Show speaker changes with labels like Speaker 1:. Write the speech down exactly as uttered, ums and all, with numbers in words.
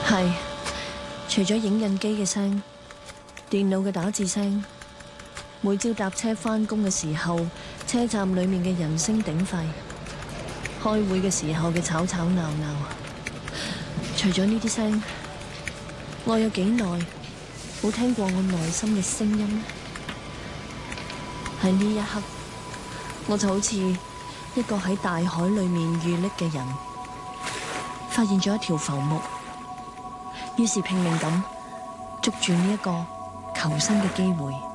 Speaker 1: 係，除咗影印機嘅聲、電腦嘅打字聲，每朝搭車返工嘅時候，車站裏面嘅人聲鼎沸，開會嘅時候嘅吵吵鬧鬧。除咗呢啲聲，我有幾耐冇聽過我內心嘅聲音呢？喺呢一刻，我就好似一個喺大海裏面遇溺嘅人，發現咗一條浮木，於是拼命咁捉住呢一個求生嘅機會。